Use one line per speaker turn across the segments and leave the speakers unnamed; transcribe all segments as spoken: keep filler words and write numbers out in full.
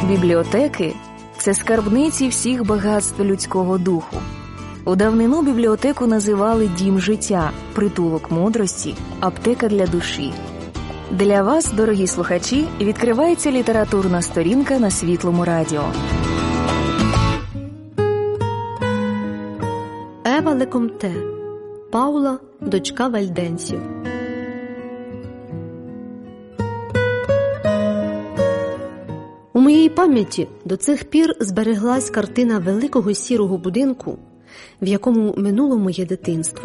Бібліотеки – це скарбниці всіх багатств людського духу. У давнину бібліотеку називали дім життя, притулок мудрості, аптека для душі. Для вас, дорогі слухачі, відкривається літературна сторінка на Світлому радіо.
Ева Лекомте, Паула, дочка вальденців. У моїй пам'яті до цих пір збереглась картина великого сірого будинку, в якому минуло моє дитинство.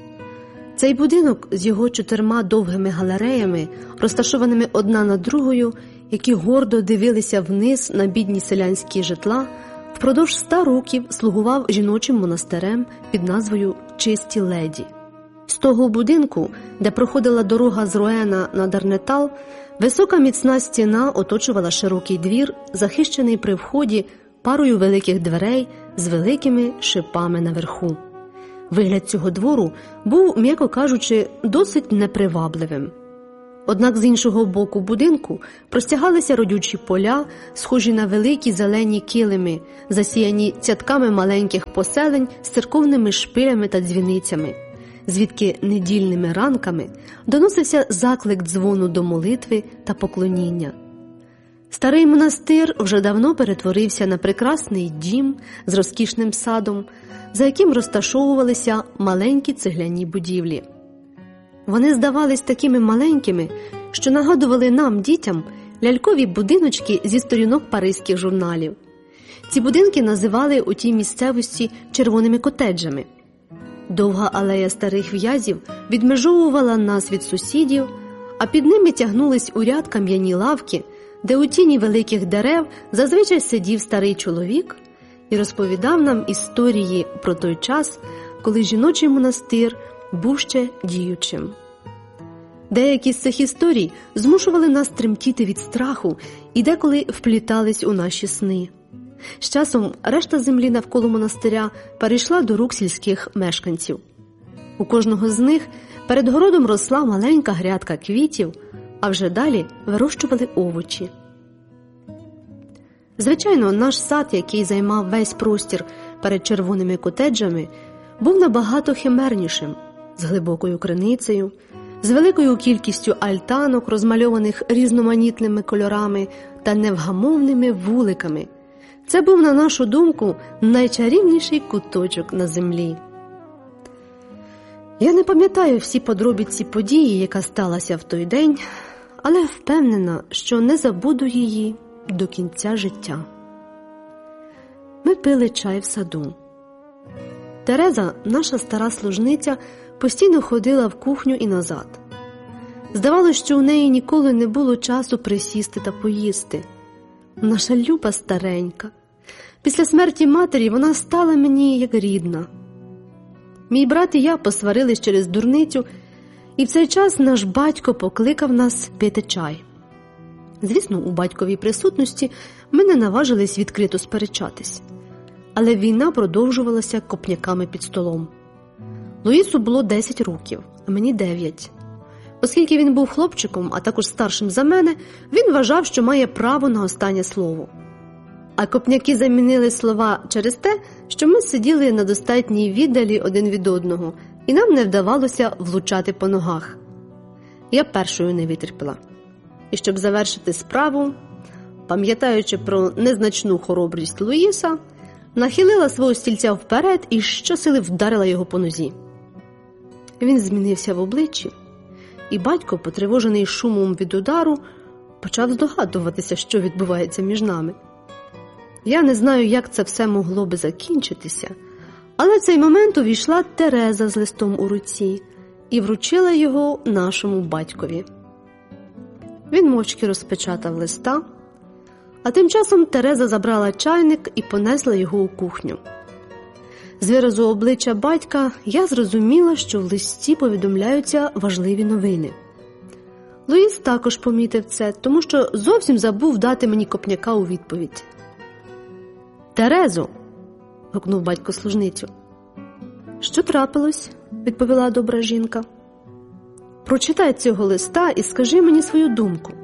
Цей будинок з його чотирма довгими галереями, розташованими одна над другою, які гордо дивилися вниз на бідні селянські житла, впродовж ста років слугував жіночим монастирем під назвою «Чисті леді». З того будинку, де проходила дорога з Роена на Дарнетал, висока міцна стіна оточувала широкий двір, захищений при вході парою великих дверей з великими шипами наверху. Вигляд цього двору був, м'яко кажучи, досить непривабливим. Однак з іншого боку будинку простягалися родючі поля, схожі на великі зелені килими, засіяні цятками маленьких поселень з церковними шпилями та дзвіницями, звідки недільними ранками доносився заклик дзвону до молитви та поклоніння. Старий монастир вже давно перетворився на прекрасний дім з розкішним садом, за яким розташовувалися маленькі цегляні будівлі. Вони здавались такими маленькими, що нагадували нам, дітям, лялькові будиночки зі сторінок паризьких журналів. Ці будинки називали у тій місцевості червоними котеджами. Довга алея старих в'язів відмежовувала нас від сусідів, а під ними тягнулись у ряд кам'яні лавки, де у тіні великих дерев зазвичай сидів старий чоловік і розповідав нам історії про той час, коли жіночий монастир був ще діючим. Деякі з цих історій змушували нас тремтіти від страху і деколи вплітались у наші сни. З часом решта землі навколо монастиря перейшла до рук сільських мешканців. У кожного з них перед городом росла маленька грядка квітів, а вже далі вирощували овочі. Звичайно, наш сад, який займав весь простір перед червоними котеджами, був набагато химернішим, з глибокою криницею, з великою кількістю альтанок, розмальованих різноманітними кольорами та невгамовними вуликами. Це був, на нашу думку, найчарівніший куточок на землі. Я не пам'ятаю всі подробиці події, яка сталася в той день, але впевнена, що не забуду її до кінця життя. Ми пили чай в саду. Тереза, наша стара служниця, постійно ходила в кухню і назад. Здавалося, що у неї ніколи не було часу присісти та поїсти. Наша люба старенька. Після смерті матері вона стала мені як рідна. Мій брат і я посварились через дурницю, і в цей час наш батько покликав нас пити чай. Звісно, у батьковій присутності ми не наважились відкрито сперечатись. Але війна продовжувалася копняками під столом. Луїсу було десять років, а мені дев'ять. Оскільки він був хлопчиком, а також старшим за мене, він вважав, що має право на останнє слово. А копняки замінили слова через те, що ми сиділи на достатній віддалі один від одного, і нам не вдавалося влучати по ногах. Я першою не витерпіла. І щоб завершити справу, пам'ятаючи про незначну хоробрість Луїса, нахилила свого стільця вперед і щосили вдарила його по нозі. Він змінився в обличчі, і батько, потривожений шумом від удару, почав здогадуватися, що відбувається між нами. Я не знаю, як це все могло би закінчитися, але в цей момент увійшла Тереза з листом у руці і вручила його нашому батькові. Він мовчки розпечатав листа, а тим часом Тереза забрала чайник і понесла його у кухню. З виразу обличчя батька я зрозуміла, що в листі повідомляються важливі новини. Луїс також помітив це, тому що зовсім забув дати мені копняка у відповідь. «Терезо!» – гукнув батько служницю. «Що трапилось?» – відповіла добра жінка. «Прочитай цього листа і скажи мені свою думку.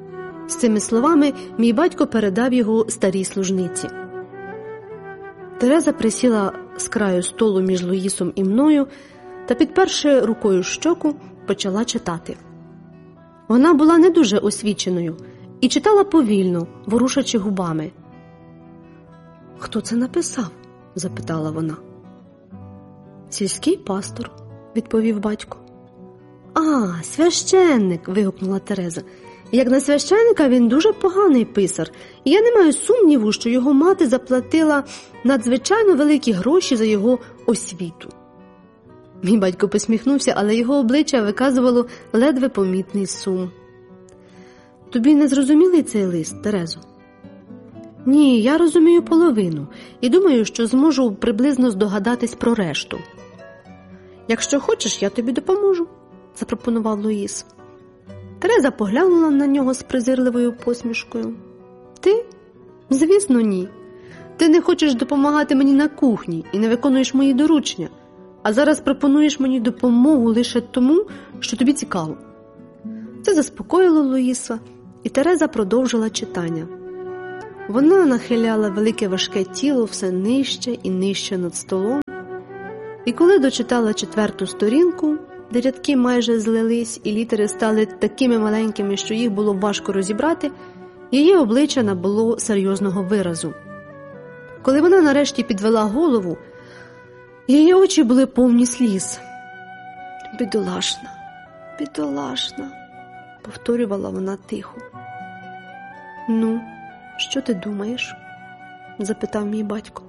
З цими словами мій батько передав його старій служниці. Тереза присіла з краю столу між Луїсом і мною та, підперши рукою щоку, почала читати. Вона була не дуже освіченою і читала повільно, ворушачи губами. «Хто це написав?» – запитала вона. «Сільський пастор», – відповів батько. «А, священник!» – вигукнула Тереза. «Як на священника він дуже поганий писар, і я не маю сумніву, що його мати заплатила надзвичайно великі гроші за його освіту». Мій батько посміхнувся, але його обличчя виказувало ледве помітний сум. «Тобі не зрозумілий цей лист, Терезо?» «Ні, я розумію половину і думаю, що зможу приблизно здогадатись про решту». «Якщо хочеш, я тобі допоможу», – запропонував Луїс. Тереза поглянула на нього з презирливою посмішкою. «Ти? Звісно, ні. Ти не хочеш допомагати мені на кухні і не виконуєш мої доручення, а зараз пропонуєш мені допомогу лише тому, що тобі цікаво». Це заспокоїло Луїса, і Тереза продовжила читання. Вона нахиляла велике важке тіло все нижче і нижче над столом, і коли дочитала четверту сторінку, де рядки майже злились і літери стали такими маленькими, що їх було важко розібрати, її обличчя набуло серйозного виразу. Коли вона нарешті підвела голову, її очі були повні сліз. «Бідолашна, бідолашна», – повторювала вона тихо. «Ну, що ти думаєш?» – запитав мій батько.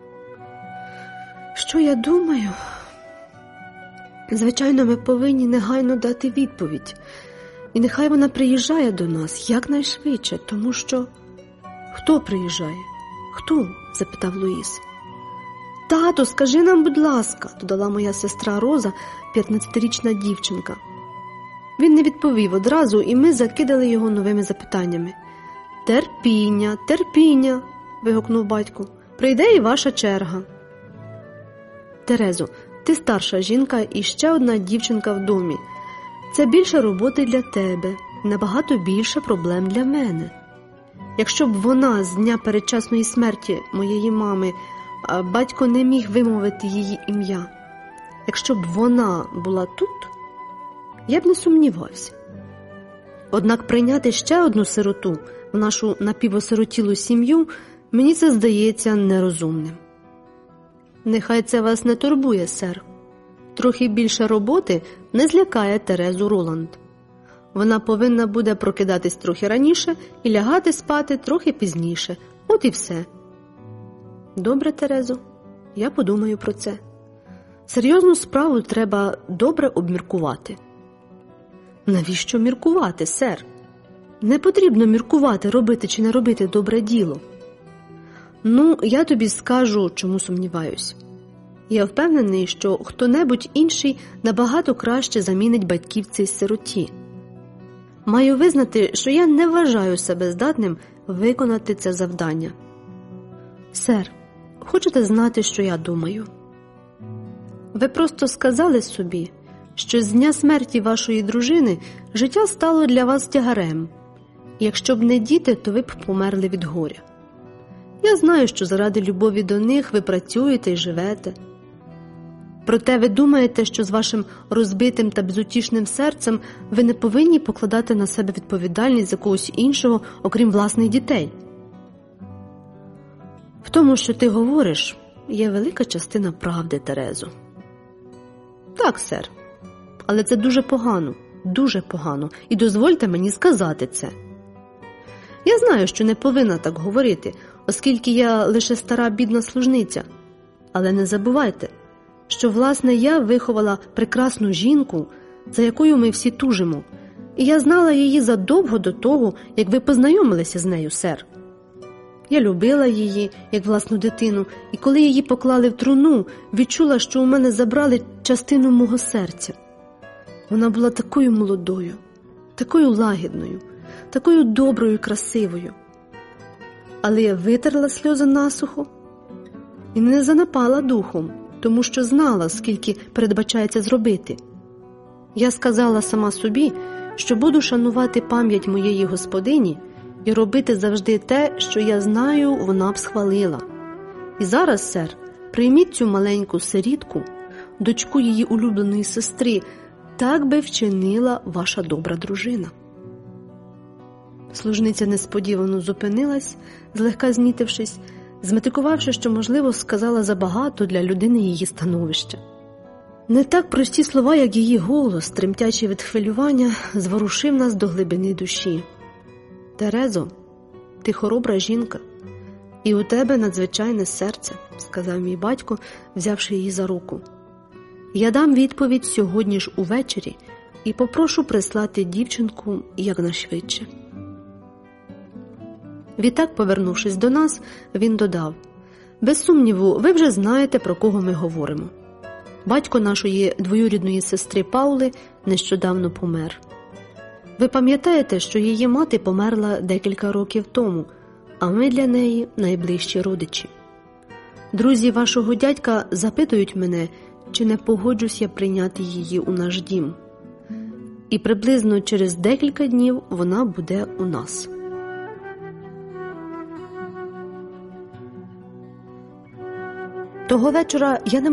«Що я думаю?» Звичайно, ми повинні негайно дати відповідь. І нехай вона приїжджає до нас якнайшвидше, тому що... «Хто приїжджає? Хто?» – запитав Луїс. «Тато, скажи нам, будь ласка», – додала моя сестра Роза, п'ятнадцятирічна дівчинка. Він не відповів одразу, і ми закидали його новими запитаннями. «Терпіння, терпіння», – вигукнув батько. «Прийде і ваша черга». «Терезо, ти старша жінка і ще одна дівчинка в домі. Це більше роботи для тебе, набагато більше проблем для мене. Якщо б вона з дня передчасної смерті моєї мами, а батько не міг вимовити її ім'я, якщо б вона була тут, я б не сумнівався. Однак прийняти ще одну сироту в нашу напівосиротілу сім'ю, мені це здається нерозумним». «Нехай це вас не турбує, сер. Трохи більше роботи не злякає Терезу Роланд. Вона повинна буде прокидатись трохи раніше і лягати спати трохи пізніше. От і все». «Добре, Терезо, я подумаю про це. Серйозну справу треба добре обміркувати». «Навіщо міркувати, сер? Не потрібно міркувати, робити чи не робити добре діло». «Ну, я тобі скажу, чому сумніваюсь. Я впевнений, що хто-небудь інший набагато краще замінить батьків цій сироті. Маю визнати, що я не вважаю себе здатним виконати це завдання». «Сер, хочете знати, що я думаю? Ви просто сказали собі, що з дня смерті вашої дружини життя стало для вас тягарем. Якщо б не діти, то ви б померли від горя. Я знаю, що заради любові до них ви працюєте і живете. Проте ви думаєте, що з вашим розбитим та безутішним серцем ви не повинні покладати на себе відповідальність за когось іншого, окрім власних дітей. В тому, що ти говориш, є велика частина правди, Терезо». «Так, сер, але це дуже погано, дуже погано, і дозвольте мені сказати це. Я знаю, що не повинна так говорити, оскільки я лише стара бідна служниця. Але не забувайте, що, власне, я виховала прекрасну жінку, за якою ми всі тужимо, і я знала її задовго до того, як ви познайомилися з нею, сер. Я любила її, як власну дитину, і коли її поклали в труну, відчула, що у мене забрали частину мого серця. Вона була такою молодою, такою лагідною, такою доброю і красивою. Але я витерла сльози насухо і не занапала духом, тому що знала, скільки передбачається зробити. Я сказала сама собі, що буду шанувати пам'ять моєї господині і робити завжди те, що я знаю, вона б схвалила. І зараз, сер, прийміть цю маленьку сирітку, дочку її улюбленої сестри, так би вчинила ваша добра дружина». Служниця несподівано зупинилась, злегка знітившись, зметикувавши, що, можливо, сказала забагато для людини її становища. Не так прості слова, як її голос, тремтячий від хвилювання, зворушив нас до глибини душі. «Терезо, ти хоробра жінка, і у тебе надзвичайне серце», – сказав мій батько, взявши її за руку. «Я дам відповідь сьогодні ж увечері і попрошу прислати дівчинку якнайшвидше». Відтак, повернувшись до нас, він додав: «Без сумніву, ви вже знаєте, про кого ми говоримо. Батько нашої двоюрідної сестри Паули нещодавно помер. Ви пам'ятаєте, що її мати померла декілька років тому, а ми для неї найближчі родичі. Друзі вашого дядька запитують мене, чи не погоджусь я прийняти її у наш дім. І приблизно через декілька днів вона буде у нас». Того вечора я не